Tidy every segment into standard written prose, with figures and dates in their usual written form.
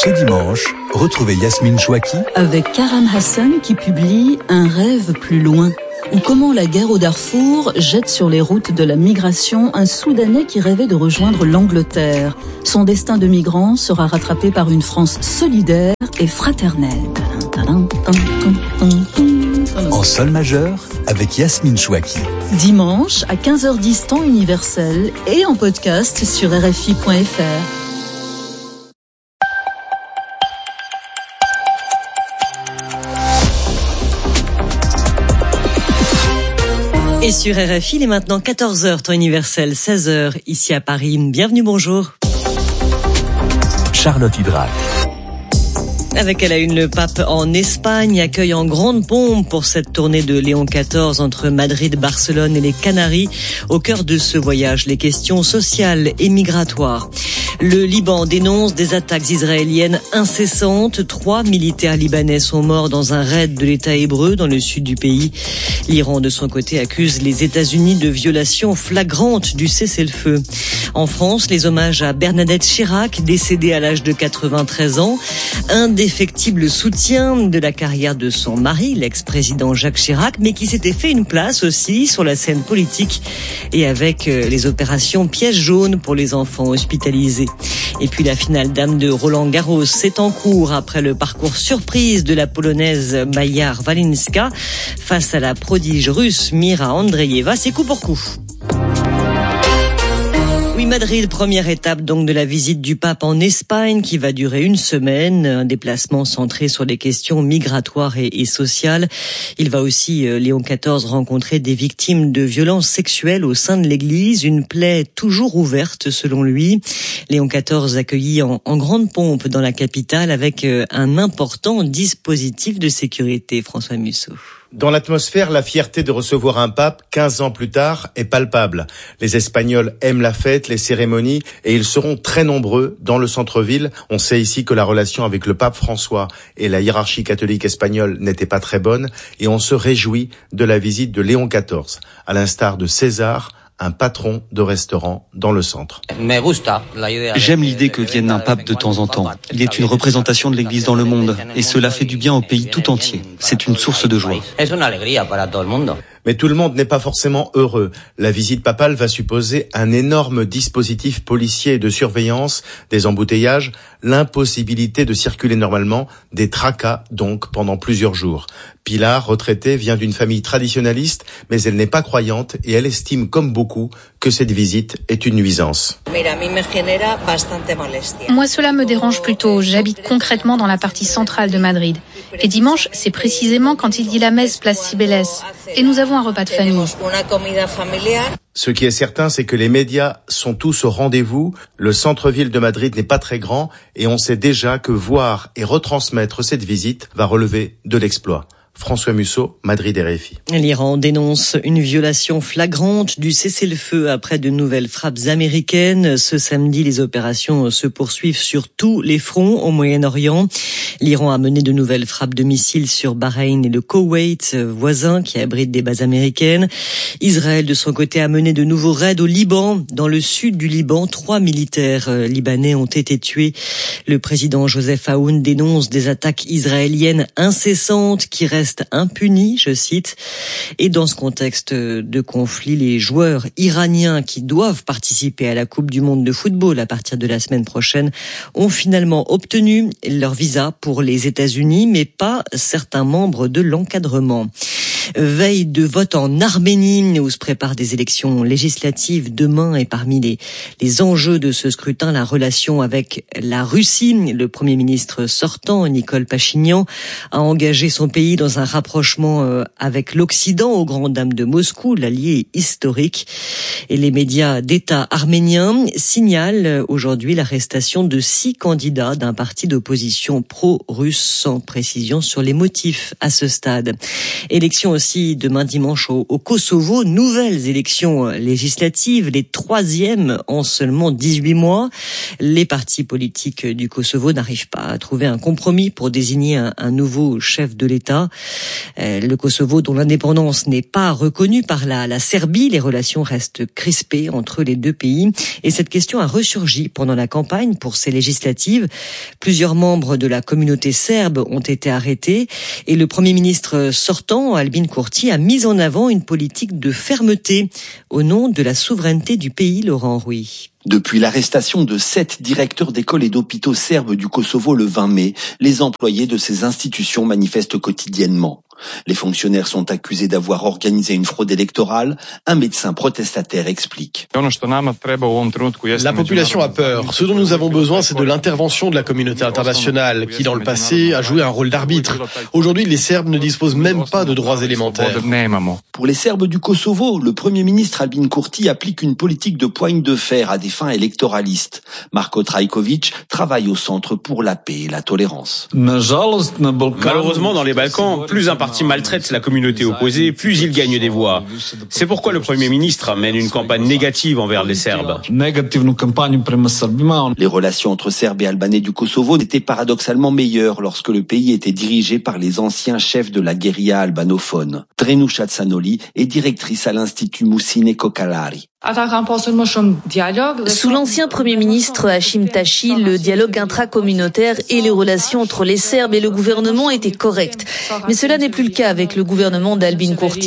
Ce dimanche, retrouvez Yasmine Chouaki avec Karam Hassan qui publie Un rêve plus loin, ou comment la guerre au Darfour jette sur les routes de la migration un Soudanais qui rêvait de rejoindre l'Angleterre. Son destin de migrant sera rattrapé par une France solidaire et fraternelle. en sol majeur avec Yasmine Chouaki. Dimanche à 15h10 temps universel et en podcast sur RFI.fr. Et sur RFI, il est maintenant 14h, temps universel, 16h, ici à Paris. Bienvenue, bonjour. Charlotte Hydrac. Avec à la une, le pape en Espagne accueille en grande pompe pour cette tournée de Léon XIV entre Madrid, Barcelone et les Canaries. Au cœur de ce voyage, les questions sociales et migratoires. Le Liban dénonce des attaques israéliennes incessantes. 3 militaires libanais sont morts dans un raid de l'État hébreu dans le sud du pays. L'Iran, de son côté, accuse les États-Unis de violation flagrante du cessez-le-feu. En France, les hommages à Bernadette Chirac, décédée à l'âge de 93 ans. Indéfectible soutien de la carrière de son mari, l'ex-président Jacques Chirac, mais qui s'était fait une place aussi sur la scène politique et avec les opérations pièges jaunes pour les enfants hospitalisés. Et puis la finale dame de Roland-Garros, c'est en cours après le parcours surprise de la Polonaise Maja Walinska face à la prodige russe Mira Andreeva. C'est coup pour coup. Madrid, première étape donc de la visite du pape en Espagne qui va durer une semaine, un déplacement centré sur les questions migratoires et sociales. Il va aussi, Léon XIV, rencontrer des victimes de violences sexuelles au sein de l'Église, une plaie toujours ouverte selon lui. Léon XIV accueilli en grande pompe dans la capitale avec un important dispositif de sécurité. François Musso. Dans l'atmosphère, la fierté de recevoir un pape 15 ans plus tard est palpable. Les Espagnols aiment la fête, les cérémonies et ils seront très nombreux dans le centre-ville. On sait ici que la relation avec le pape François et la hiérarchie catholique espagnole n'était pas très bonne et on se réjouit de la visite de Léon XIV, à l'instar de César, un patron de restaurant dans le centre. J'aime l'idée que vienne un pape de temps en temps. Il est une représentation de l'Église dans le monde et cela fait du bien au pays tout entier. C'est une source de joie. Mais tout le monde n'est pas forcément heureux. La visite papale va supposer un énorme dispositif policier et de surveillance, des embouteillages, l'impossibilité de circuler normalement, des tracas donc pendant plusieurs jours. Pilar, retraitée, vient d'une famille traditionnaliste, mais elle n'est pas croyante et elle estime, comme beaucoup, que cette visite est une nuisance. Moi, cela me dérange plutôt. J'habite concrètement dans la partie centrale de Madrid. Et dimanche, c'est précisément quand il dit la messe place Cibeles. Et nous avons un repas de famille. Ce qui est certain, c'est que les médias sont tous au rendez-vous. Le centre-ville de Madrid n'est pas très grand et on sait déjà que voir et retransmettre cette visite va relever de l'exploit. François Musso, Madrid RFI. L'Iran dénonce une violation flagrante du cessez-le-feu après de nouvelles frappes américaines. Ce samedi, les opérations se poursuivent sur tous les fronts au Moyen-Orient. L'Iran a mené de nouvelles frappes de missiles sur Bahreïn et le Koweït, voisin qui abrite des bases américaines. Israël, de son côté, a mené de nouveaux raids au Liban. Dans le sud du Liban, 3 militaires libanais ont été tués. Le président Joseph Aoun dénonce des attaques israéliennes incessantes qui restent impuni, je cite. Et dans ce contexte de conflit, les joueurs iraniens qui doivent participer à la Coupe du monde de football à partir de la semaine prochaine ont finalement obtenu leur visa pour les États-Unis, mais pas certains membres de l'encadrement. Veille de vote en Arménie où se préparent des élections législatives demain et parmi les enjeux de ce scrutin, la relation avec la Russie. Le Premier ministre sortant, Nicole Pachinian, a engagé son pays dans un rapprochement avec l'Occident aux grandes dames de Moscou, l'allié historique. Et les médias d'État arméniens signalent aujourd'hui l'arrestation de 6 candidats d'un parti d'opposition pro-russe sans précision sur les motifs à ce stade. Élection aussi demain dimanche au Kosovo. Nouvelles élections législatives, les 3e en seulement 18 mois. Les partis politiques du Kosovo n'arrivent pas à trouver un compromis pour désigner un nouveau chef de l'État. Le Kosovo, dont l'indépendance n'est pas reconnue par la Serbie, les relations restent crispées entre les deux pays. Et cette question a ressurgi pendant la campagne pour ces législatives. Plusieurs membres de la communauté serbe ont été arrêtés et le Premier ministre sortant, Albin Kurti, a mis en avant une politique de fermeté au nom de la souveraineté du pays, Laurent Rouy. Depuis l'arrestation de 7 directeurs d'écoles et d'hôpitaux serbes du Kosovo le 20 mai, les employés de ces institutions manifestent quotidiennement. Les fonctionnaires sont accusés d'avoir organisé une fraude électorale. Un médecin protestataire explique. La population a peur. Ce dont nous avons besoin, c'est de l'intervention de la communauté internationale, qui dans le passé a joué un rôle d'arbitre. Aujourd'hui, les Serbes ne disposent même pas de droits élémentaires. Pour les Serbes du Kosovo, le Premier ministre Albin Kurti applique une politique de poigne de fer à des fins électoralistes. Marko Trajković travaille au Centre pour la paix et la tolérance. Malheureusement, dans les Balkans, plus un parti maltraite la communauté opposée, plus il gagne des voix. C'est pourquoi le Premier ministre mène une campagne négative envers les Serbes. Les relations entre Serbes et Albanais du Kosovo n'étaient paradoxalement meilleures lorsque le pays était dirigé par les anciens chefs de la guérilla albanophone. Drenuša Tsanoli est directrice à l'Institut Mucine Kokalari. Sous l'ancien Premier ministre Hashim Thaçi, le dialogue intracommunautaire et les relations entre les Serbes et le gouvernement étaient correctes. Mais cela n'est plus le cas avec le gouvernement d'Albin Kurti.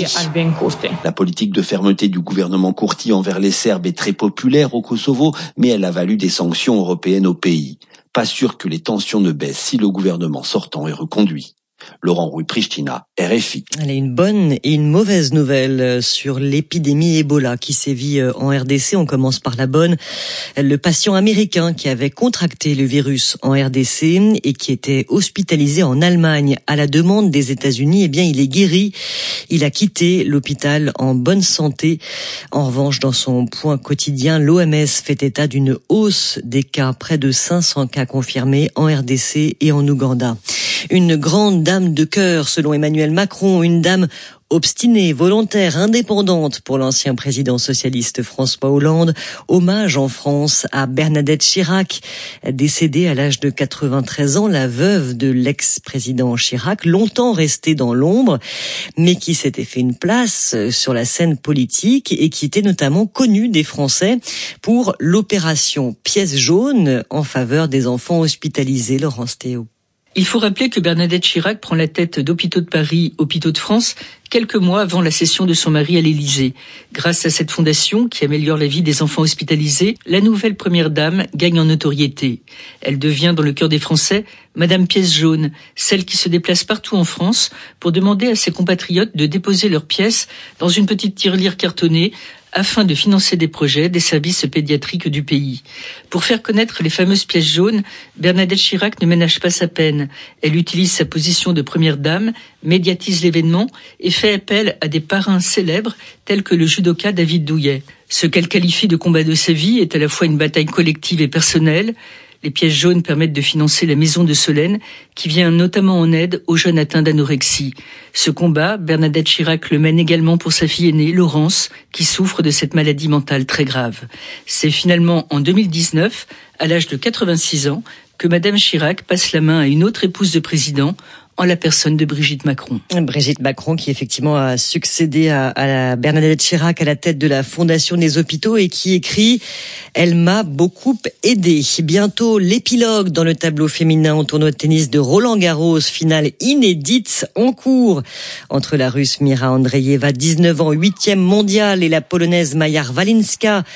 La politique de fermeté du gouvernement Kurti envers les Serbes est très populaire au Kosovo, mais elle a valu des sanctions européennes au pays. Pas sûr que les tensions ne baissent si le gouvernement sortant est reconduit. Laurent Rouy, Pristina, RFI. Allez, une bonne et une mauvaise nouvelle sur l'épidémie Ebola qui sévit en RDC. On commence par la bonne. Le patient américain qui avait contracté le virus en RDC et qui était hospitalisé en Allemagne à la demande des États-Unis, eh bien, il est guéri. Il a quitté l'hôpital en bonne santé. En revanche, dans son point quotidien, l'OMS fait état d'une hausse des cas, près de 500 cas confirmés en RDC et en Ouganda. Une grande dame de cœur, selon Emmanuel Macron, une dame obstinée, volontaire, indépendante pour l'ancien président socialiste François Hollande. Hommage en France à Bernadette Chirac, décédée à l'âge de 93 ans, la veuve de l'ex-président Chirac, longtemps restée dans l'ombre, mais qui s'était fait une place sur la scène politique et qui était notamment connue des Français pour l'opération Pièce jaune en faveur des enfants hospitalisés. Laurence Théo. Il faut rappeler que Bernadette Chirac prend la tête d'Hôpitaux de Paris, Hôpitaux de France, quelques mois avant la cession de son mari à l'Élysée. Grâce à cette fondation qui améliore la vie des enfants hospitalisés, la nouvelle première dame gagne en notoriété. Elle devient, dans le cœur des Français, Madame Pièce jaune, celle qui se déplace partout en France pour demander à ses compatriotes de déposer leurs pièces dans une petite tirelire cartonnée afin de financer des projets des services pédiatriques du pays. Pour faire connaître les fameuses pièces jaunes, Bernadette Chirac ne ménage pas sa peine. Elle utilise sa position de première dame, médiatise l'événement et fait appel à des parrains célèbres tels que le judoka David Douillet. Ce qu'elle qualifie de combat de sa vie est à la fois une bataille collective et personnelle. Les pièces jaunes permettent de financer la maison de Solène, qui vient notamment en aide aux jeunes atteints d'anorexie. Ce combat, Bernadette Chirac le mène également pour sa fille aînée, Laurence, qui souffre de cette maladie mentale très grave. C'est finalement en 2019, à l'âge de 86 ans, que Madame Chirac passe la main à une autre épouse de président, en la personne de Brigitte Macron. Brigitte Macron qui effectivement a succédé à la Bernadette Chirac à la tête de la Fondation des Hôpitaux et qui écrit « Elle m'a beaucoup aidé ». Bientôt l'épilogue dans le tableau féminin au tournoi de tennis de Roland-Garros, finale inédite en cours entre la Russe Mira Andreeva, 19 ans, 8e mondiale, et la Polonaise Maja Walinska,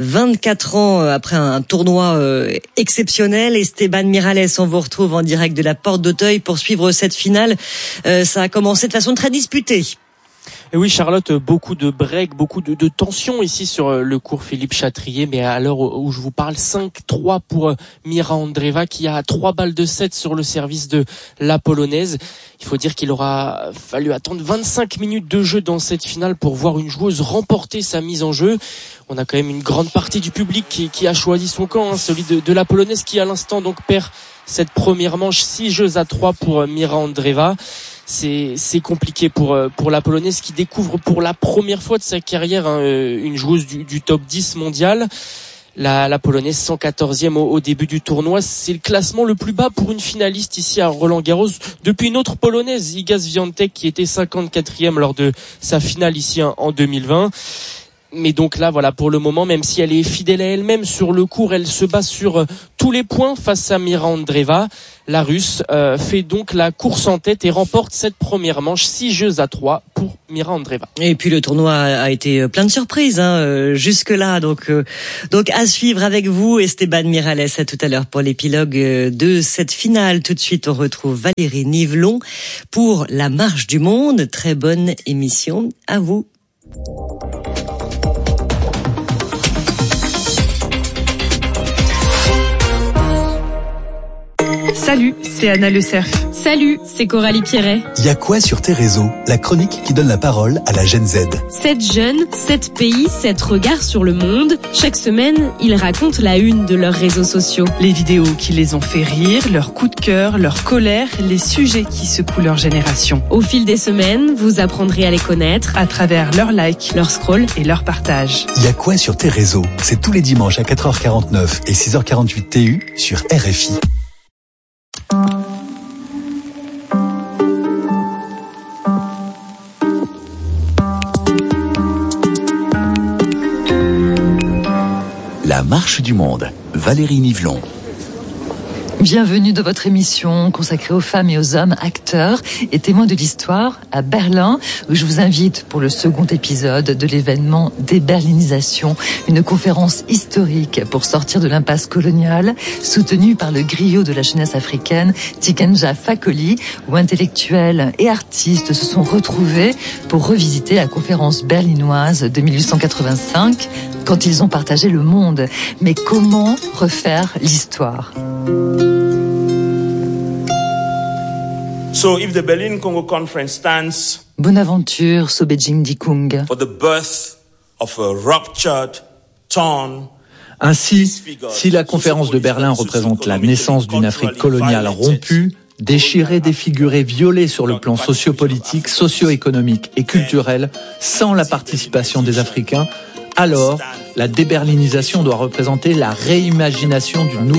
24 ans après un tournoi exceptionnel. Esteban Miralles, on vous retrouve en direct de la Porte d'Auteuil pour suivre cette finale. Ça a commencé de façon très disputée. Et oui, Charlotte, beaucoup de breaks, beaucoup de tensions ici sur le court Philippe Chatrier, mais à l'heure où je vous parle, 5-3 pour Mira Andreeva qui a 3 balles de 7 sur le service de la Polonaise. Il faut dire qu'il aura fallu attendre 25 minutes de jeu dans cette finale pour voir une joueuse remporter sa mise en jeu. On a quand même une grande partie du public qui a choisi son camp, celui de la Polonaise qui à l'instant donc perd cette première manche, 6-3 pour Mira Andreeva. C'est compliqué pour la Polonaise qui découvre pour la première fois de sa carrière une joueuse du top 10 mondial. La Polonaise 114e au début du tournoi, c'est le classement le plus bas pour une finaliste ici à Roland-Garros depuis une autre Polonaise, Iga Świątek, qui était 54e lors de sa finale ici en 2020. Mais donc là, voilà, pour le moment, même si elle est fidèle à elle-même sur le court, elle se bat sur tous les points face à Mira Andreeva. La Russe fait donc la course en tête et remporte cette première manche 6-3 pour Mira Andreeva. Et puis le tournoi a été plein de surprises jusque-là. Donc à suivre avec vous, Esteban Miralles. À tout à l'heure pour l'épilogue de cette finale. Tout de suite, on retrouve Valérie Nivelon pour La Marche du Monde. Très bonne émission à vous. Salut, c'est Anna Le Cerf. Salut, c'est Coralie Pierret. Il y a quoi sur tes réseaux? La chronique qui donne la parole à la Gen Z. 7 jeunes, 7 pays, 7 regards sur le monde. Chaque semaine, ils racontent la une de leurs réseaux sociaux. Les vidéos qui les ont fait rire, leurs coups de cœur, leur colère, les sujets qui secouent leur génération. Au fil des semaines, vous apprendrez à les connaître à travers leurs likes, leurs scrolls et leurs partages. Il y a quoi sur tes réseaux? C'est tous les dimanches à 4h49 et 6h48 TU sur RFI. La Marche du Monde, Valérie Nivelon. Bienvenue dans votre émission consacrée aux femmes et aux hommes acteurs et témoins de l'histoire à Berlin, où je vous invite pour le second épisode de l'événement Déberlinisation, une conférence historique pour sortir de l'impasse coloniale, soutenue par le griot de la jeunesse africaine, Tikenja Fakoly, où intellectuels et artistes se sont retrouvés pour revisiter la conférence berlinoise de 1885, quand ils ont partagé le monde. Mais comment refaire l'histoire ? So if the Berlin Congo Conference stands Bonaventure Sobejing Dikung for the birth of a ruptured, torn. Ainsi, si la conférence de Berlin représente la naissance d'une Afrique coloniale rompue, déchirée, défigurée, violée sur le plan sociopolitique, socio-économique et culturel, sans la participation des Africains, alors la déberlinisation doit représenter la réimagination d'une nouvelle